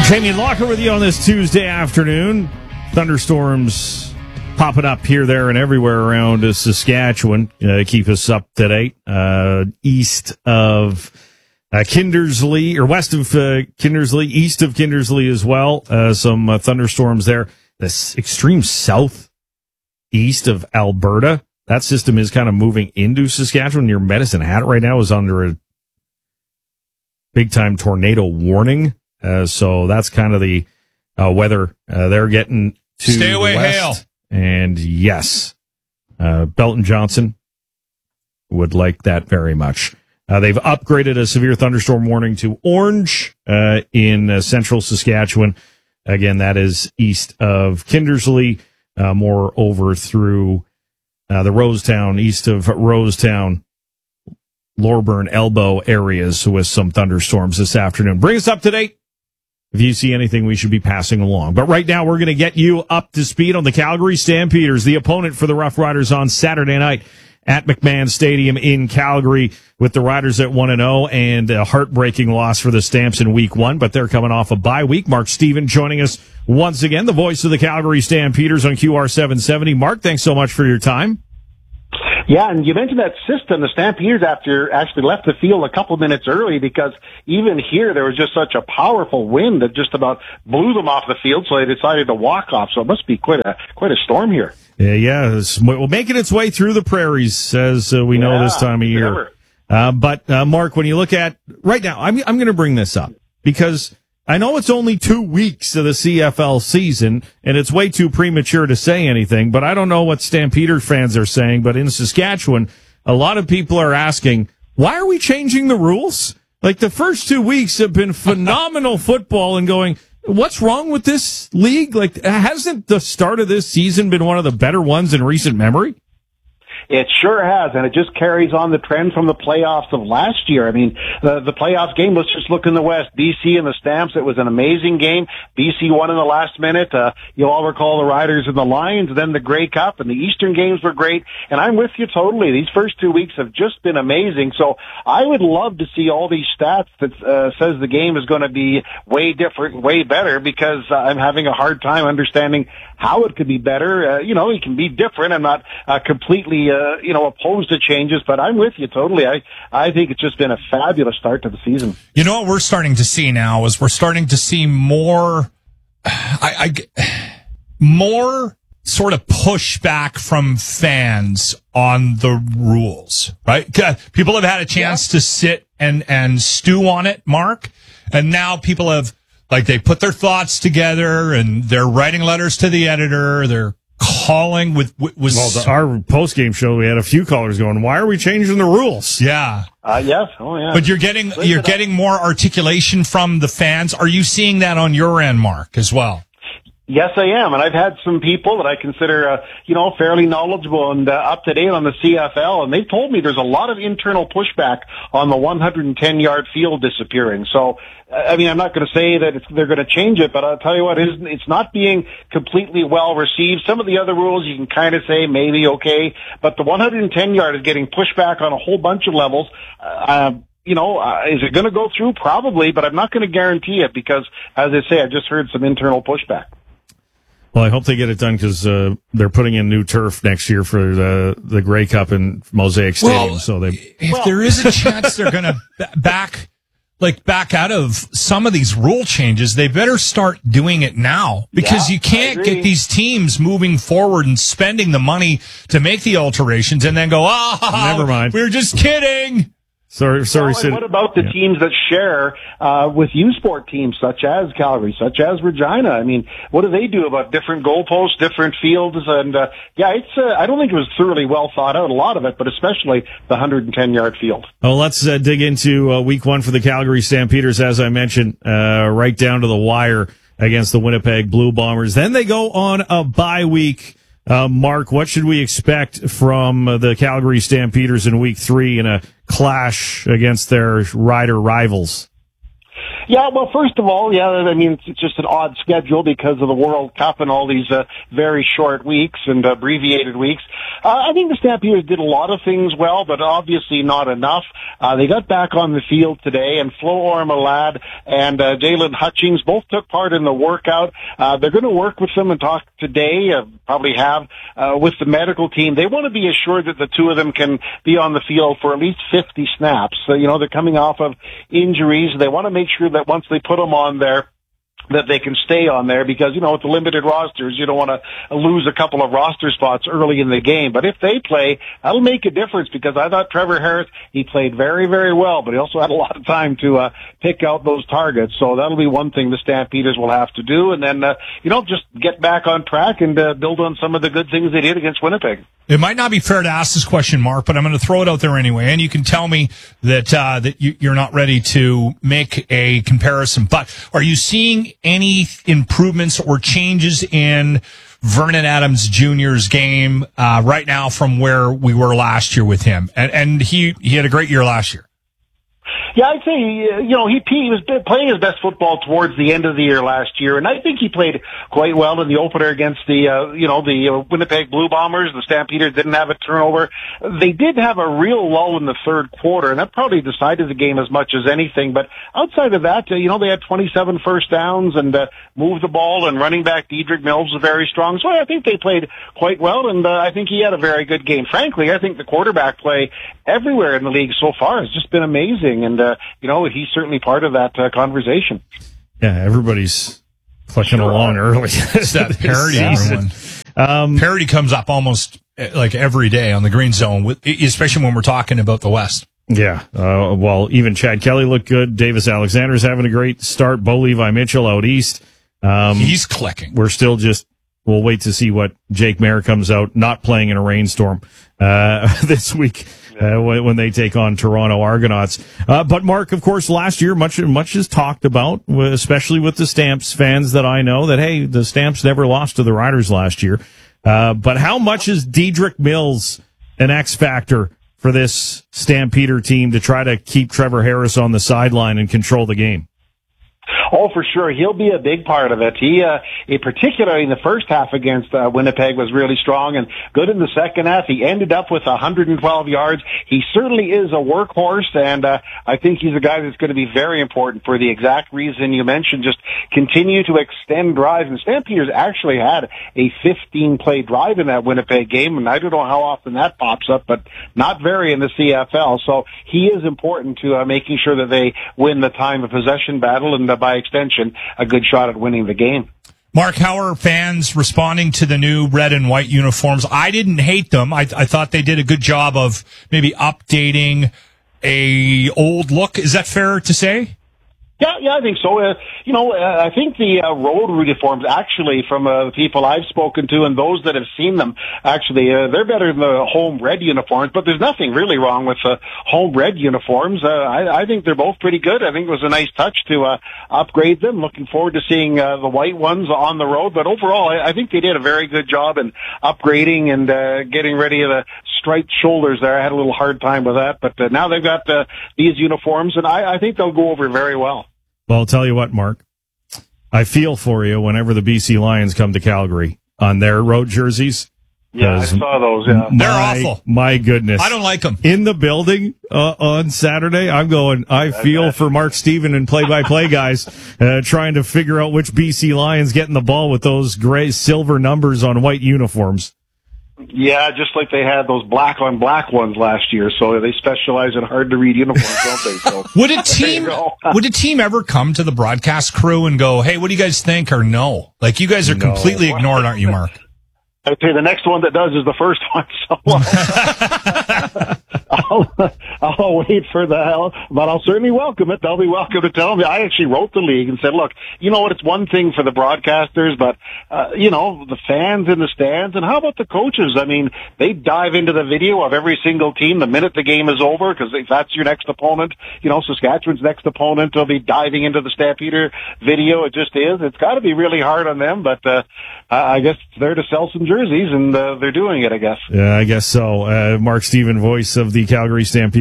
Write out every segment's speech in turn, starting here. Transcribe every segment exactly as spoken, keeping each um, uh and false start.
Jamie Locker with you on this Tuesday afternoon. Thunderstorms popping up here, there, and everywhere around uh, Saskatchewan. Uh, keep us up to date. Uh, east of uh, Kindersley, or west of uh, Kindersley, east of Kindersley as well. Uh, some uh, thunderstorms there. This extreme south east of Alberta. That system is kind of moving into Saskatchewan. Near Medicine Hat right now is under a big-time tornado warning. Uh, so that's kind of the uh, weather uh, they're getting to. Stay away, the west. hail. And yes, uh, Belton Johnson would like that very much. Uh, they've upgraded a severe thunderstorm warning to orange uh, in uh, central Saskatchewan. Again, that is east of Kindersley, uh, more over through uh, the Rosetown, east of Rosetown, Lorburn, Elbow areas with some thunderstorms this afternoon. Bring us up to date if you see anything we should be passing along. But right now, we're going to get you up to speed on the Calgary Stampeders, the opponent for the Rough Riders on Saturday night at McMahon Stadium in Calgary, with the Riders at one and oh and a heartbreaking loss for the Stamps in week one, but they're coming off a bye week. Mark Stephen joining us once again, the voice of the Calgary Stampeders on Q R seven seventy. Mark, thanks so much for your time. Yeah, and you mentioned that system. The Stampeders after actually left the field a couple minutes early because even here there was just such a powerful wind that just about blew them off the field, so they decided to walk off. So it must be quite a quite a storm here. Yeah, yeah, it's well, making its way through the prairies, as uh, we know yeah, this time of year. Uh, but uh, Mark, when you look at right now, I'm I'm going to bring this up because I know it's only two weeks of the C F L season, and it's way too premature to say anything, but I don't know what Stampeder fans are saying, but in Saskatchewan, a lot of people are asking, why are we changing the rules? Like, the first two weeks have been phenomenal football, and going, what's wrong with this league? Like, hasn't the start of this season been one of the better ones in recent memory? It sure has, and it just carries on the trend from the playoffs of last year. I mean, the, the playoff game, let's just look in the West. B C and the Stamps, it was an amazing game. B C won in the last minute. Uh, you'll all recall the Riders and the Lions, then the Grey Cup, and the Eastern games were great. And I'm with you totally. These first two weeks have just been amazing. So I would love to see all these stats that uh, says the game is going to be way different, way better, because uh, I'm having a hard time understanding how it could be better. Uh, you know, it can be different. I'm not uh, completely, uh, you know, opposed to changes, but I'm with you totally. I, I think it's just been a fabulous start to the season. You know what we're starting to see now is we're starting to see more, I, I, more sort of pushback from fans on the rules, right? People have had a chance yeah. to sit and, and stew on it, Mark, and now people have, like, they put their thoughts together and they're writing letters to the editor. They're calling with, was well, the, our post game show, we had a few callers going, why are we changing the rules? Yeah. Uh, yes. Oh, yeah. But you're getting, Listen you're getting more articulation from the fans. Are you seeing that on your end, Mark, as well? Yes, I am, and I've had some people that I consider, uh, you know, fairly knowledgeable and uh, up to date on the C F L, and they've told me there's a lot of internal pushback on the one hundred ten yard field disappearing. So, I mean, I'm not going to say that it's, they're going to change it, but I'll tell you what, it's, it's not being completely well received. Some of the other rules you can kind of say maybe okay, but the one hundred ten yard is getting pushed back on a whole bunch of levels. Uh, You know, uh, is it going to go through? Probably, but I'm not going to guarantee it because, as I say, I just heard some internal pushback. Well, I hope they get it done because uh, they're putting in new turf next year for the the Grey Cup and Mosaic Stadium. Well, so they, if well, there is a chance they're going to back, like back out of some of these rule changes, they better start doing it now because yeah, you can't get these teams moving forward and spending the money to make the alterations and then go, ah, never mind. We were just kidding. Sorry, sorry. Well, and what about the yeah. teams that share uh, with U Sport teams such as Calgary, such as Regina? I mean, what do they do about different goalposts, different fields? And uh, yeah, it's. Uh, I don't think it was thoroughly well thought out, a lot of it, but especially the one hundred ten yard field. Well, let's uh, dig into uh, week one for the Calgary Stampeders, as I mentioned, uh, right down to the wire against the Winnipeg Blue Bombers. Then they go on a bye week. Uh, Mark, what should we expect from uh, the Calgary Stampeders in week three in a clash against their Rider rivals? Yeah, well, first of all, yeah, I mean, it's just an odd schedule because of the World Cup and all these uh, very short weeks and abbreviated weeks. Uh, I think the Stampeders did a lot of things well, but obviously not enough. Uh, they got back on the field today, and Flo Ormalad and uh, Jalen Hutchings both took part in the workout. Uh, they're going to work with them and talk today, uh, probably have, uh, with the medical team. They want to be assured that the two of them can be on the field for at least fifty snaps. So, you know, they're coming off of injuries. They want to make sure that once they put them on there, that they can stay on there because, you know, with the limited rosters, you don't want to lose a couple of roster spots early in the game. But if they play, that'll make a difference because I thought Trevor Harris, he played very, very well, but he also had a lot of time to uh, pick out those targets. So that'll be one thing the Stampeders will have to do. And then, uh, you know, just get back on track and uh, build on some of the good things they did against Winnipeg. It might not be fair to ask this question, Mark, but I'm going to throw it out there anyway. And you can tell me that uh, that you, you're not ready to make a comparison. But are you seeing any improvements or changes in Vernon Adams Junior's game uh, right now from where we were last year with him? And, and he, he had a great year last year. Yeah, I'd say, you know, he, he was playing his best football towards the end of the year last year, and I think he played quite well in the opener against the, uh, you know, the uh, Winnipeg Blue Bombers. The Stampeders didn't have a turnover. They did have a real lull in the third quarter, and that probably decided the game as much as anything. But outside of that, uh, you know, they had twenty-seven first downs and uh, moved the ball, and running back Dedrick Mills was very strong. So I think they played quite well, and uh, I think he had a very good game. Frankly, I think the quarterback play everywhere in the league so far has just been amazing, and uh, you know, he's certainly part of that uh, conversation. Yeah, everybody's clicking sure. along early. It's that parody. Um, parody comes up almost like every day on the Green Zone, with, especially when we're talking about the West. Yeah, uh, well, even Chad Kelly looked good. Davis Alexander's having a great start. Bo Levi Mitchell out east. Um, he's clicking. We're still just, we'll wait to see what Jake Mayer comes out, not playing in a rainstorm uh, this week. Uh, when, when they take on Toronto Argonauts. Uh, but Mark, of course, last year, much, much is talked about, especially with the Stamps fans that I know, that, hey, the Stamps never lost to the Riders last year. Uh, but how much is Dedrick Mills an X factor for this Stampeder team to try to keep Trevor Harris on the sideline and control the game? Oh, for sure. He'll be a big part of it. He, uh, he particularly in the first half against uh, Winnipeg was really strong and good in the second half. He ended up with one hundred twelve yards. He certainly is a workhorse, and uh, I think he's a guy that's going to be very important for the exact reason you mentioned, just continue to extend drives. And Stampeders actually had a fifteen-play drive in that Winnipeg game, and I don't know how often that pops up, but not very in the C F L. So he is important to uh, making sure that they win the time of possession battle, and uh, by extension, a good shot at winning the game. Mark, how are fans responding to the new red and white uniforms? I didn't hate them. I, I thought they did a good job of maybe updating a old look. Is that fair to say? Yeah, yeah, I think so. Uh, you know, uh, I think the uh, road uniforms, actually, from uh, the people I've spoken to and those that have seen them, actually, uh, they're better than the home red uniforms, but there's nothing really wrong with the uh, home red uniforms. Uh, I, I think they're both pretty good. I think it was a nice touch to uh, upgrade them. Looking forward to seeing uh, the white ones on the road, but overall, I, I think they did a very good job in upgrading and uh, getting ready to the striped shoulders there. I had a little hard time with that, but uh, now they've got uh, these uniforms, and I, I think they'll go over very well. Well, I'll tell you what, Mark. I feel for you whenever the B C Lions come to Calgary on their road jerseys. Yeah, I saw those, yeah. My, They're awful. My goodness. I don't like them. In the building uh, on Saturday, I'm going, I feel for Mark Steven and play-by-play guys uh, trying to figure out which B C Lions getting the ball with those gray silver numbers on white uniforms. Yeah, just like they had those black on black ones last year. So they specialize in hard to read uniforms, don't they? So would a team would a team ever come to the broadcast crew and go, "Hey, what do you guys think?" Or no? Like you guys are no. completely ignored, aren't you, Mark? I'd say the next one that does is the first one. So I'll, I'll wait for the hell, but I'll certainly welcome it. They'll be welcome to tell me. I actually wrote the league and said, look, you know what? It's one thing for the broadcasters, but, uh, you know, the fans in the stands, and how about the coaches? I mean, they dive into the video of every single team the minute the game is over, because if that's your next opponent, you know, Saskatchewan's next opponent will be diving into the Stampeder video. It just is. It's got to be really hard on them, but, uh, I guess it's there to sell some jerseys, and uh, they're doing it, I guess. Yeah, I guess so. Uh, Mark Steven, voice of the Calgary Stampeders.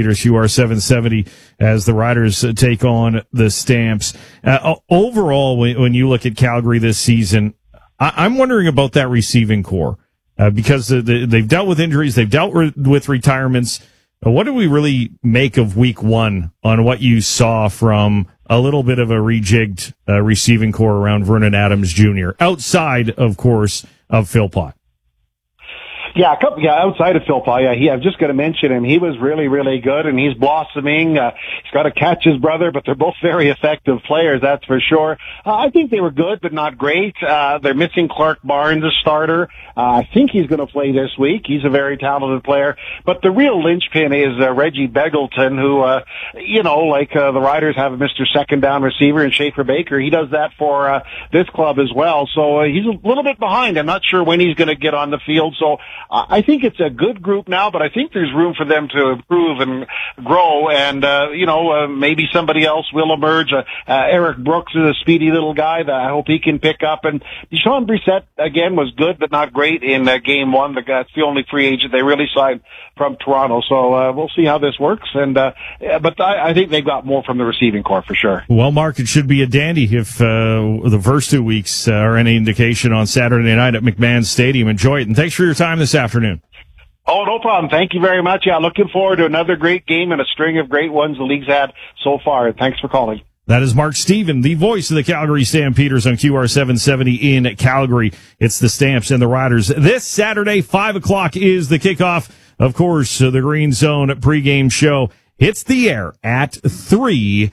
Peters, U R seven seventy, as the Riders take on the Stamps. Uh, overall, when, when you look at Calgary this season, I, I'm wondering about that receiving core uh, because the, the, they've dealt with injuries, they've dealt with, with retirements. What do we really make of week one on what you saw from a little bit of a rejigged uh, receiving core around Vernon Adams Junior, outside, of course, of Philpott? Yeah, a couple, yeah, outside of Philpott, yeah, he, I was just going to mention him. He was really, really good, and he's blossoming. Uh, he's got to catch his brother, but they're both very effective players, that's for sure. Uh, I think they were good, but not great. Uh, they're missing Clark Barnes, a starter. Uh, I think he's going to play this week. He's a very talented player. But the real linchpin is uh, Reggie Begelton, who, uh, you know, like uh, the Riders have a Mister Second Down receiver in Schaefer Baker. He does that for uh, this club as well. So uh, he's a little bit behind. I'm not sure when he's going to get on the field. So I think it's a good group now, but I think there's room for them to improve and grow. And, uh, you know, uh, maybe somebody else will emerge. Uh, uh, Eric Brooks is a speedy little guy that I hope he can pick up. And Deshaun Brissett, again, was good, but not great in uh, game one. The That's the only free agent they really signed from Toronto. So uh, we'll see how this works. And uh, yeah, But I, I think they got more from the receiving corps for sure. Well, Mark, it should be a dandy if uh, the first two weeks uh, are any indication on Saturday night at McMahon Stadium. Enjoy it. And thanks for your time this afternoon. Oh, no problem. Thank you very much. Yeah, looking forward to another great game and a string of great ones the league's had so far. Thanks for calling. That is Mark Stephen, the voice of the Calgary Stampeders on Q R seven seventy in Calgary. It's the Stamps and the Riders. This Saturday, five o'clock is the kickoff. Of course, the Green Zone pregame show hits the air at three.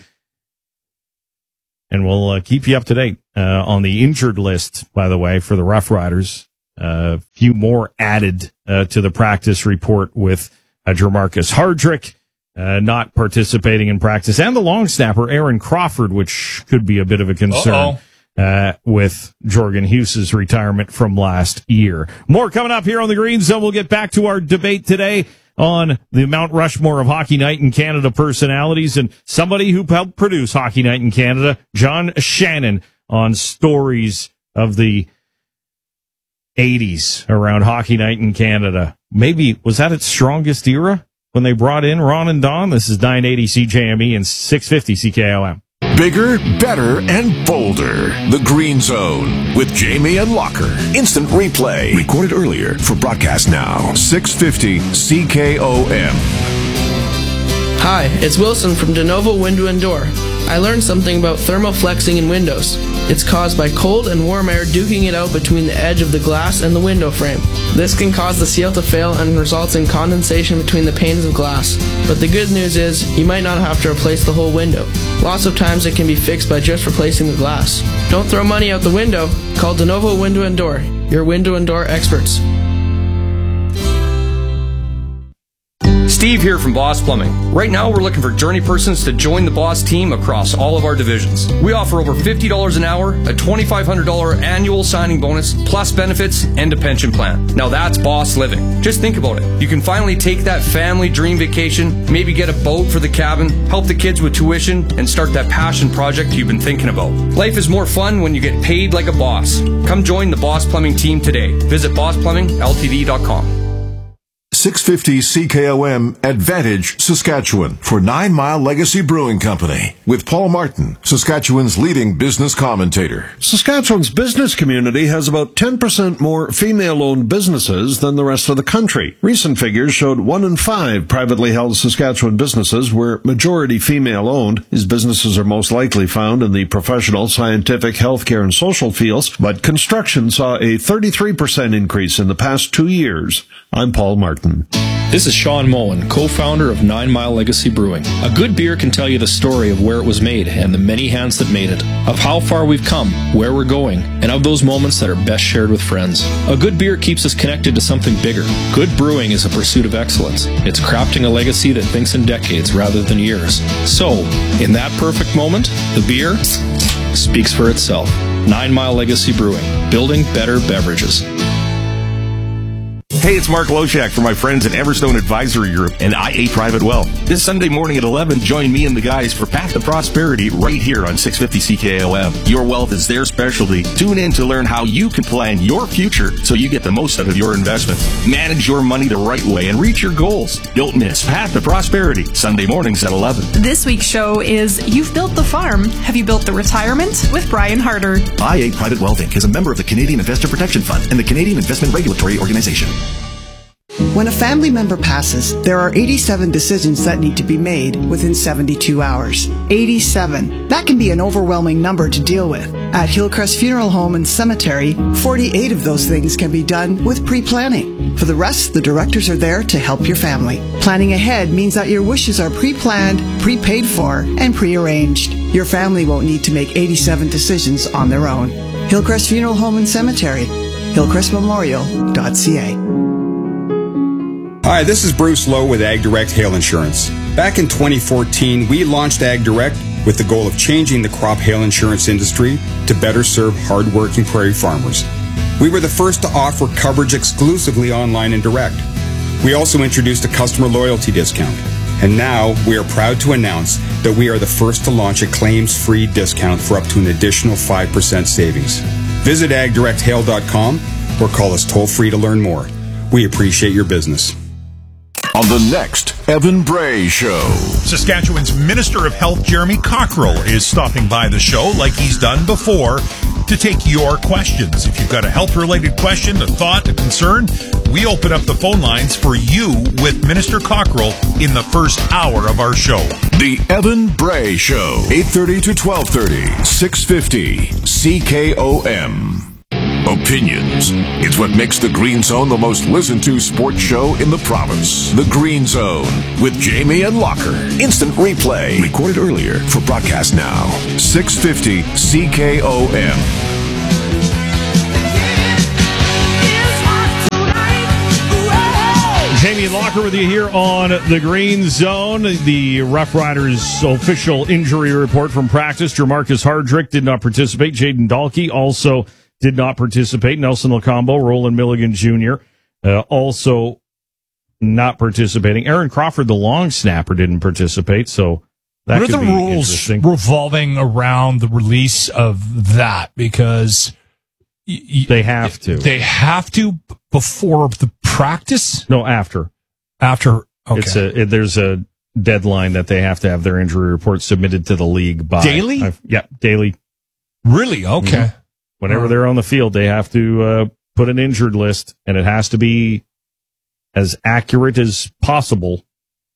And we'll uh, keep you up to date uh, on the injured list, by the way, for the Rough Riders. A uh, few more added uh, to the practice report with uh, Jermarcus Hardrick uh, not participating in practice, and the long snapper Aaron Crawford, which could be a bit of a concern uh, with Jorgen Hughes' retirement from last year. More coming up here on the Green Zone. We'll get back to our debate today on the Mount Rushmore of Hockey Night in Canada personalities, and somebody who helped produce Hockey Night in Canada, John Shannon, on stories of the eighties around Hockey Night in Canada. Maybe, was that its strongest era when they brought in Ron and Don? This is nine eighty C J M E and six fifty C K O M. Bigger, better, and bolder. The Green Zone with Jamie and Locker. Instant replay. Recorded earlier for broadcast now. six fifty C K O M. Hi, it's Wilson from De Novo Window and Door. I learned something about thermoflexing in windows. It's caused by cold and warm air duking it out between the edge of the glass and the window frame. This can cause the seal to fail and results in condensation between the panes of glass. But the good news is, you might not have to replace the whole window. Lots of times it can be fixed by just replacing the glass. Don't throw money out the window. Call De Novo Window and Door, your window and door experts. Steve here from Boss Plumbing. Right now we're looking for journey persons to join the Boss team across all of our divisions. We offer over fifty dollars an hour, a twenty-five hundred dollars annual signing bonus, plus benefits and a pension plan. Now that's Boss living. Just think about it. You can finally take that family dream vacation, maybe get a boat for the cabin, help the kids with tuition, and start that passion project you've been thinking about. Life is more fun when you get paid like a boss. Come join the Boss Plumbing team today. Visit boss plumbing l t d dot com. six fifty C K O M Advantage, Saskatchewan for Nine Mile Legacy Brewing Company with Paul Martin, Saskatchewan's leading business commentator. Saskatchewan's business community has about ten percent more female-owned businesses than the rest of the country. Recent figures showed one in five privately held Saskatchewan businesses were majority female-owned. These businesses are most likely found in the professional, scientific, healthcare, and social fields, but construction saw a thirty-three percent increase in the past two years. I'm Paul Martin. This is Sean Moen, co-founder of Nine Mile Legacy Brewing. A good beer can tell you the story of where it was made and the many hands that made it, of how far we've come, where we're going, and of those moments that are best shared with friends. A good beer keeps us connected to something bigger. Good brewing is a pursuit of excellence. It's crafting a legacy that thinks in decades rather than years. So, in that perfect moment, the beer speaks for itself. Nine Mile Legacy Brewing, building better beverages. Hey, it's Mark Loshak from my friends at Everstone Advisory Group and I A Private Wealth. This Sunday morning at eleven, join me and the guys for Path to Prosperity right here on six fifty C K O M. Your wealth is their specialty. Tune in to learn how you can plan your future so you get the most out of your investments. Manage your money the right way and reach your goals. Don't miss Path to Prosperity, Sunday mornings at eleven. This week's show is You've Built the Farm. Have you built the retirement? With Brian Harder. I A Private Wealth Incorporated is a member of the Canadian Investor Protection Fund and the Canadian Investment Regulatory Organization. When a family member passes, there are eighty-seven decisions that need to be made within seventy-two hours. eighty-seven. That can be an overwhelming number to deal with. At Hillcrest Funeral Home and Cemetery, forty-eight of those things can be done with pre-planning. For the rest, the directors are there to help your family. Planning ahead means that your wishes are pre-planned, pre-paid for, and pre-arranged. Your family won't need to make eighty-seven decisions on their own. Hillcrest Funeral Home and Cemetery, hillcrest memorial dot c a. Hi, this is Bruce Lowe with Ag Direct Hail Insurance. Back in twenty fourteen, we launched Ag Direct with the goal of changing the crop hail insurance industry to better serve hardworking prairie farmers. We were the first to offer coverage exclusively online and direct. We also introduced a customer loyalty discount. And now we are proud to announce that we are the first to launch a claims-free discount for up to an additional five percent savings. Visit ag direct hail dot com or call us toll-free to learn more. We appreciate your business. On the next Evan Bray Show. Saskatchewan's Minister of Health, Jeremy Cockrell, is stopping by the show like he's done before to take your questions. If you've got a health-related question, a thought, a concern, we open up the phone lines for you with Minister Cockrell in the first hour of our show. The Evan Bray Show, eight thirty to twelve thirty, six fifty C K O M. Opinions. It's what makes The Green Zone the most listened to sports show in the province. The Green Zone with Jamie and Locker. Instant replay. Recorded earlier for broadcast now. six fifty C K O M. Jamie and Locker with you here on The Green Zone. The Rough Riders official injury report from practice. Jermarcus Hardrick did not participate. Jaden Dahlke also did not participate. Nelson Lacombo, Roland Milligan Junior Uh, also not participating. Aaron Crawford, the long snapper, didn't participate. So that what could are the be rules revolving around the release of that? Because y- y- they have to. They have to before the practice? No, after. After. Okay. It's a, it, there's a deadline that they have to have their injury report submitted to the league by. Daily? I've, yeah, daily. Really? Okay. Mm-hmm. Whenever they're on the field, they have to uh, put an injured list, and it has to be as accurate as possible.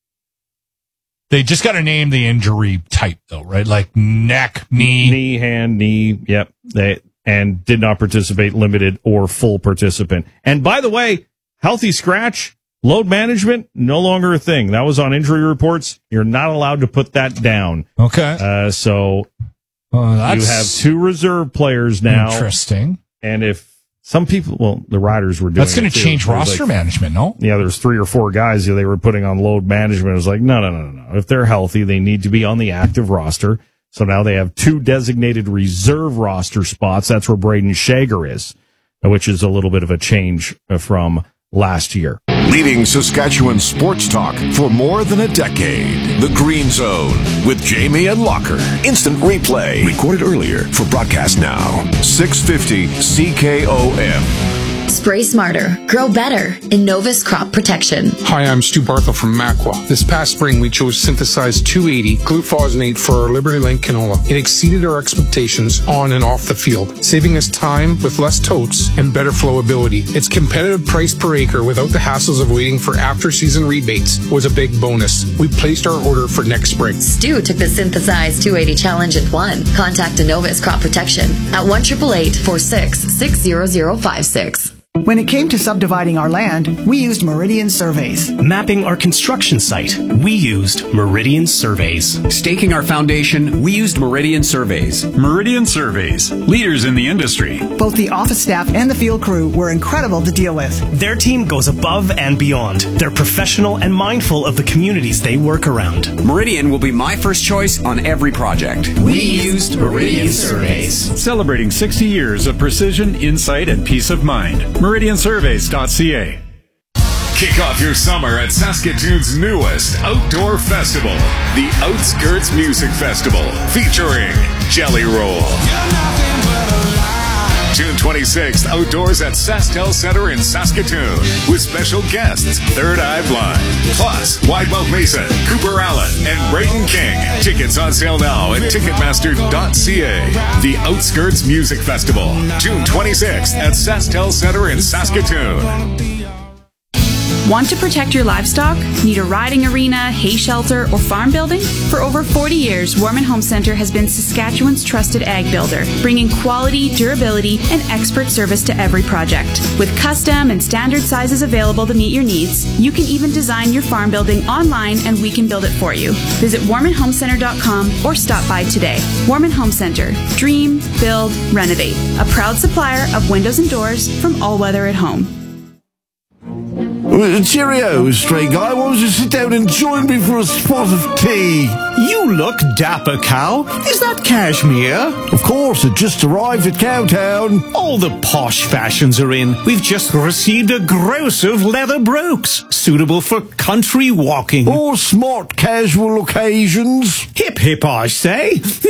They just got to name the injury type, though, right? Like neck, knee, knee, hand, knee. Yep. They and did not participate, limited or full participant. And by the way, healthy scratch, load management, no longer a thing. That was on injury reports. You're not allowed to put that down. Okay. Uh, so. Uh, that's you have two reserve players now. Interesting. And if some people, well, the Riders were doing that's going to change roster like, management, no? Yeah, there's three or four guys that they were putting on load management. It was like, no, no, no, no, no. If they're healthy, they need to be on the active roster. So now they have two designated reserve roster spots. That's where Braden Shager is, which is a little bit of a change from last year. Leading Saskatchewan sports talk for more than a decade. The Green Zone with Jamie and Locker. Instant replay. Recorded earlier for broadcast now. six fifty C K O M. Spray smarter, grow better. Innovus Crop Protection. Hi, I'm Stu Barthel from Makwa. This past spring, we chose synthesized two eighty glufosinate for our Liberty Link canola. It exceeded our expectations on and off the field, saving us time with less totes and better flowability. Its competitive price per acre without the hassles of waiting for after-season rebates was a big bonus. We placed our order for next spring. Stu took the synthesized two eighty challenge and won. Contact Innovus Crop Protection at one eight eight eight, four six, six zero zero five six. When it came to subdividing our land, we used Meridian Surveys. Mapping our construction site, we used Meridian Surveys. Staking our foundation, we used Meridian Surveys. Meridian Surveys, leaders in the industry. Both the office staff and the field crew were incredible to deal with. Their team goes above and beyond. They're professional and mindful of the communities they work around. Meridian will be my first choice on every project. We used Meridian Surveys. Celebrating sixty years of precision, insight, and peace of mind. meridian surveys dot c a. Kick off your summer at Saskatoon's newest outdoor festival, the Outskirts Music Festival, featuring Jelly Roll. June twenty-sixth, outdoors at SaskTel Center in Saskatoon, with special guests Third Eye Blind, plus Widemouth Mason, Cooper Allen, and Brayden King. Tickets on sale now at ticketmaster dot c a. The Outskirts Music Festival, June twenty-sixth at SaskTel Center in Saskatoon. Want to protect your livestock? Need a riding arena, hay shelter, or farm building? For over forty years, Warman Home Center has been Saskatchewan's trusted ag builder, bringing quality, durability, and expert service to every project. With custom and standard sizes available to meet your needs, you can even design your farm building online and we can build it for you. Visit warman home center dot com or stop by today. Warman Home Center. Dream, build, renovate. A proud supplier of windows and doors from All Weather at Home. Cheerio, stray guy. Why don't you sit down and join me for a spot of tea? You look dapper, Cow. Is that cashmere? Of course, it just arrived at Cowtown. All the posh fashions are in. We've just received a gross of leather brooks, suitable for country walking. Or smart casual occasions. Hip hip, I say. Pass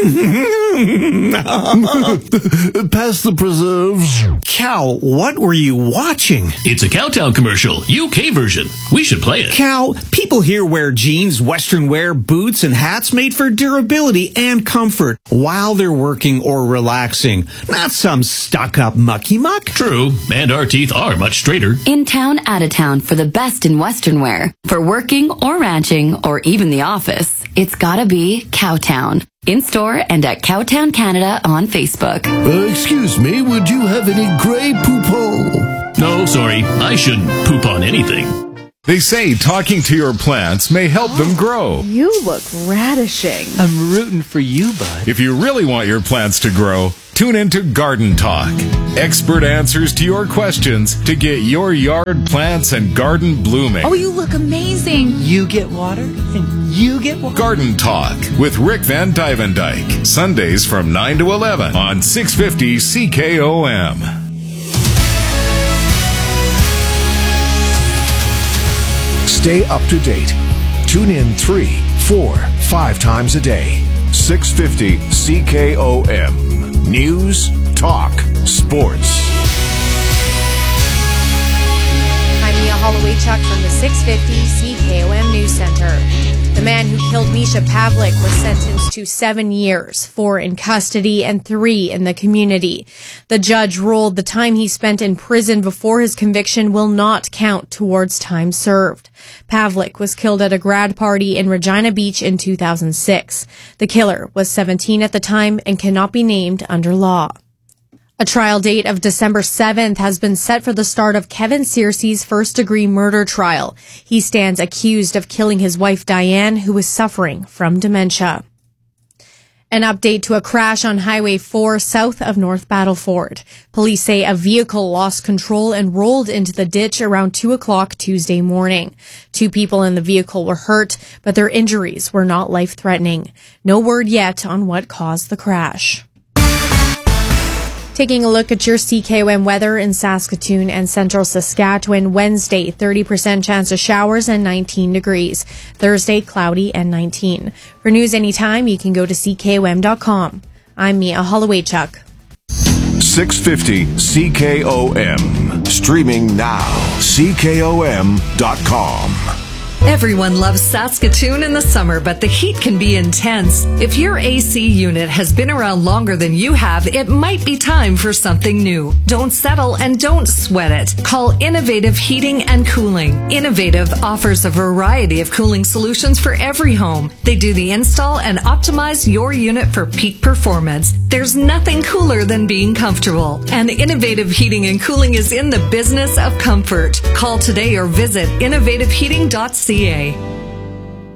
the preserves. Cow, what were you watching? It's a Cowtown commercial, U K version. We should play it. Cow, people here wear jeans, western wear, boots, and hats made for durability and comfort while they're working or relaxing. Not some stuck-up mucky-muck. True, and our teeth are much straighter. In town, out of town for the best in western wear. For working or ranching or even the office, it's gotta be Cowtown. In store and at Cowtown Canada on Facebook. Uh, excuse me, would you have any Grey Poupon? No, sorry, I shouldn't poop on anything. They say talking to your plants may help them grow. You look radishing. I'm rooting for you, bud. If you really want your plants to grow, tune into Garden Talk. Expert answers to your questions to get your yard plants and garden blooming. Oh, you look amazing. You get water, and you get water. Garden Talk with Rick Van Dyke. Sundays from nine to eleven on six fifty C K O M. Stay up to date. Tune in three, four, five times a day. six fifty C K O M. News, talk, sports. I'm Mia Holloway-Chuck from the six fifty C K O M News Center. The man who killed Misha Pavlik was sentenced to seven years, four in custody and three in the community. The judge ruled the time he spent in prison before his conviction will not count towards time served. Pavlik was killed at a grad party in Regina Beach in two thousand six. The killer was seventeen at the time and cannot be named under law. A trial date of December seventh has been set for the start of Kevin Searcy's first-degree murder trial. He stands accused of killing his wife Diane, who was suffering from dementia. An update to a crash on Highway four south of North Battleford. Police say a vehicle lost control and rolled into the ditch around two o'clock Tuesday morning. Two people in the vehicle were hurt, but their injuries were not life-threatening. No word yet on what caused the crash. Taking a look at your C K O M weather in Saskatoon and central Saskatchewan. Wednesday, thirty percent chance of showers and nineteen degrees. Thursday, cloudy and nineteen. For news anytime, you can go to C K O M dot com. I'm Mia Holloway-Chuck. six fifty C K O M. Streaming now. C K O M dot com. Everyone loves Saskatoon in the summer, but the heat can be intense. If your A C unit has been around longer than you have, it might be time for something new. Don't settle and don't sweat it. Call Innovative Heating and Cooling. Innovative offers a variety of cooling solutions for every home. They do the install and optimize your unit for peak performance. There's nothing cooler than being comfortable. And Innovative Heating and Cooling is in the business of comfort. Call today or visit innovative heating dot c a.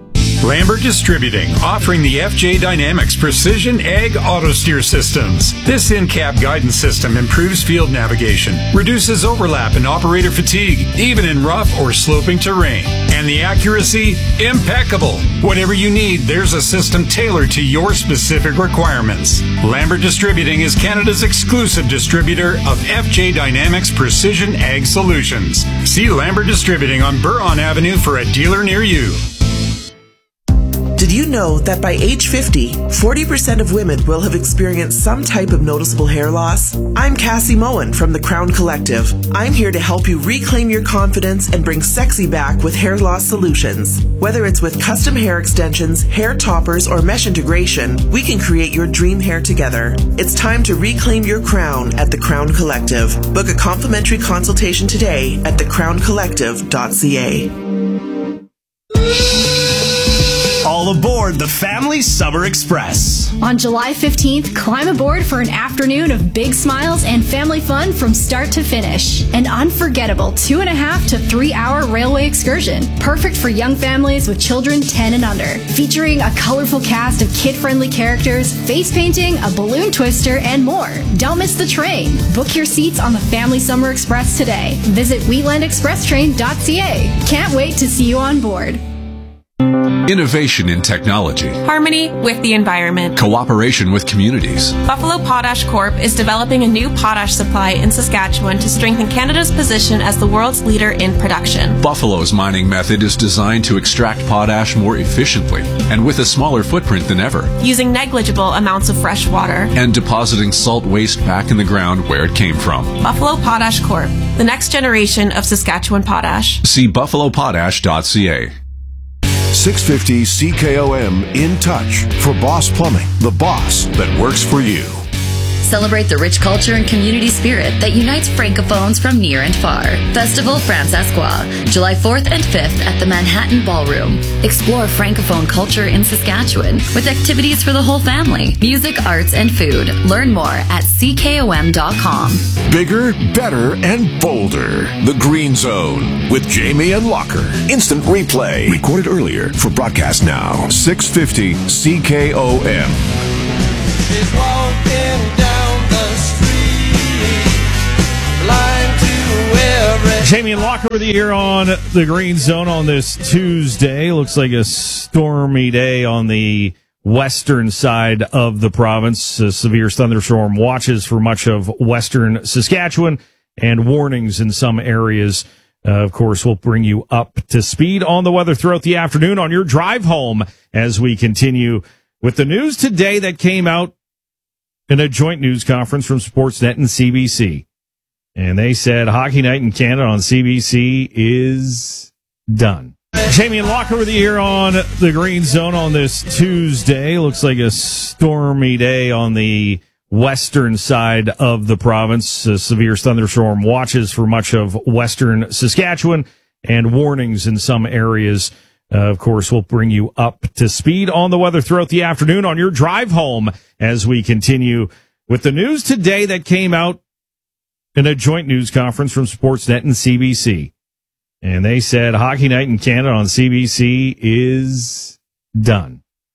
Lambert Distributing, offering the F J Dynamics Precision Ag Auto Steer Systems. This in-cab guidance system improves field navigation, reduces overlap and operator fatigue, even in rough or sloping terrain. And the accuracy? Impeccable. Whatever you need, there's a system tailored to your specific requirements. Lambert Distributing is Canada's exclusive distributor of F J Dynamics Precision Ag Solutions. See Lambert Distributing on Buron Avenue for a dealer near you. Did you know that by age fifty, forty percent of women will have experienced some type of noticeable hair loss? I'm Cassie Moen from the Crown Collective. I'm here to help you reclaim your confidence and bring sexy back with hair loss solutions. Whether it's with custom hair extensions, hair toppers, or mesh integration, we can create your dream hair together. It's time to reclaim your crown at the Crown Collective. Book a complimentary consultation today at the crown collective dot c a. All aboard the Family Summer Express. On July fifteenth, climb aboard for an afternoon of big smiles and family fun from start to finish. An unforgettable two and a half to three hour railway excursion, perfect for young families with children ten and under. Featuring a colorful cast of kid-friendly characters, face painting, a balloon twister, and more. Don't miss the train. Book your seats on the Family Summer Express today. Visit wheatland express train dot c a. Can't wait to see you on board. Innovation in technology. Harmony with the environment. Cooperation with communities. Buffalo Potash Corp is developing a new potash supply in Saskatchewan to strengthen Canada's position as the world's leader in production. Buffalo's mining method is designed to extract potash more efficiently and with a smaller footprint than ever. Using negligible amounts of fresh water. And depositing salt waste back in the ground where it came from. Buffalo Potash Corp, the next generation of Saskatchewan potash. See buffalo potash dot c a. six fifty C K O M In Touch for Boss Plumbing, the boss that works for you. Celebrate the rich culture and community spirit that unites Francophones from near and far. Festival Francescois, July fourth and fifth at the Manhattan Ballroom. Explore Francophone culture in Saskatchewan with activities for the whole family, music, arts, and food. Learn more at c k o m dot com. Bigger, better, and bolder. The Green Zone with Jamie and Locker. Instant replay. Recorded earlier for broadcast now. six fifty C K O M. She's walking down the street, blind to every... Jamie and Locker with you here on the Green Zone on this Tuesday. Looks like a stormy day on the western side of the province. Uh, severe thunderstorm watches for much of western Saskatchewan and warnings in some areas. Uh, of course, we'll bring you up to speed on the weather throughout the afternoon on your drive home as we continue with the news today that came out in a joint news conference from Sportsnet and C B C. And they said Hockey Night in Canada on C B C is done. Jamie and Locker with you here on the Green Zone on this Tuesday. Looks like a stormy day on the western side of the province. Uh, severe thunderstorm watches for much of western Saskatchewan and warnings in some areas. Uh, of course, we'll bring you up to speed on the weather throughout the afternoon on your drive home as we continue with the news today that came out in a joint news conference from Sportsnet and C B C. And they said Hockey Night in Canada on C B C is done.